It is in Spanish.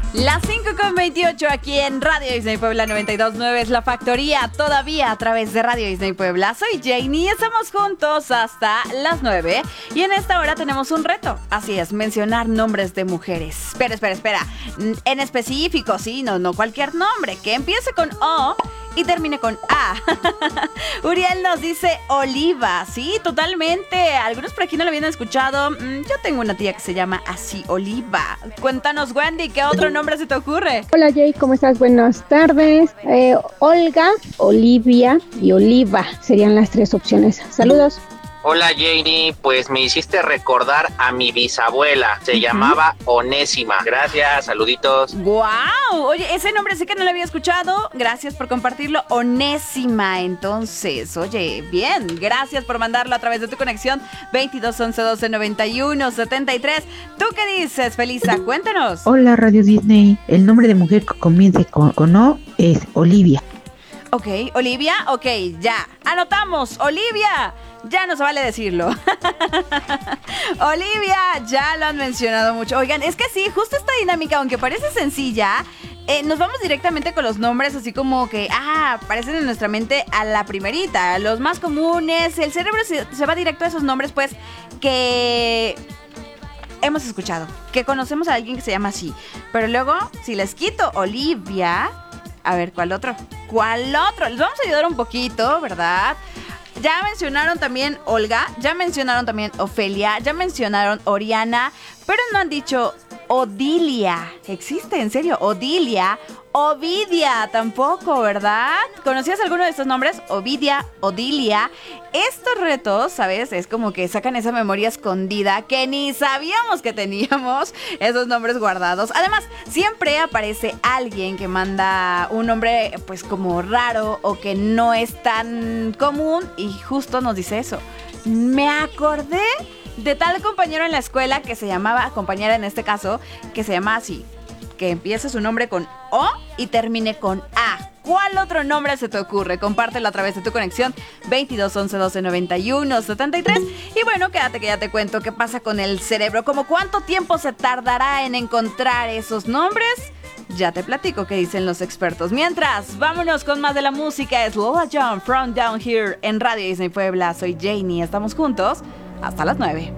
Las 5:28 aquí en Radio Disney Puebla 92.9 es La Factoría, todavía a través de Radio Disney Puebla. Soy Janie y estamos juntos hasta las 9 y en esta hora tenemos un reto. Así es, mencionar nombres de mujeres. Espera. En específico, sí, no cualquier nombre, que empiece con O y termine con A. Uriel nos dice Oliva, sí, totalmente. Algunos por aquí no lo habían escuchado. Yo tengo una tía que se llama así, Oliva. Cuéntanos, Wendy, ¿qué otro nombre se te ocurre? Hola Jay, ¿cómo estás? Buenas tardes. Olga, Olivia y Oliva serían las tres opciones. Saludos. Hola Janie, pues me hiciste recordar a mi bisabuela, se llamaba Onésima. Gracias, saluditos. ¡Guau! Oye, ese nombre sí que no lo había escuchado. Gracias por compartirlo, Onésima. Entonces, oye, bien, gracias por mandarlo a través de tu conexión 22 11 12 91 73. ¿Tú qué dices, Felisa? Cuéntanos. Hola Radio Disney, el nombre de mujer que comience con O es Olivia. Ok, Olivia, ok, ya. Anotamos, Olivia. Ya no se vale decirlo. Olivia, ya lo han mencionado mucho. Oigan, es que sí, justo esta dinámica, aunque parece sencilla, nos vamos directamente con los nombres así como que, aparecen en nuestra mente a la primerita. Los más comunes, el cerebro se va directo a esos nombres, pues, que hemos escuchado, que conocemos a alguien que se llama así. Pero luego, si les quito Olivia, a ver, ¿cuál otro? Les vamos a ayudar un poquito, ¿verdad? Ya mencionaron también Olga, ya mencionaron también Ofelia, ya mencionaron Oriana, pero no han dicho Odilia. ¿Existe? ¿En serio? Odilia. Ovidia tampoco, ¿verdad? ¿Conocías alguno de estos nombres? Ovidia, Odilia. Estos retos, ¿sabes? Es como que sacan esa memoria escondida que ni sabíamos que teníamos esos nombres guardados. Además, siempre aparece alguien que manda un nombre pues como raro o que no es tan común y justo nos dice eso. Me acordé de tal compañero en la escuela que se llamaba, compañera en este caso, que se llama así, que empiece su nombre con O y termine con A. ¿Cuál otro nombre se te ocurre? Compártelo a través de tu conexión 22 11 12 91 73. Y bueno, quédate que ya te cuento qué pasa con el cerebro. ¿Cómo cuánto tiempo se tardará en encontrar esos nombres? Ya te platico qué dicen los expertos. Mientras, vámonos con más de la música. Es Lola John from Down Here en Radio Disney Puebla. Soy Janie, estamos juntos hasta las 9.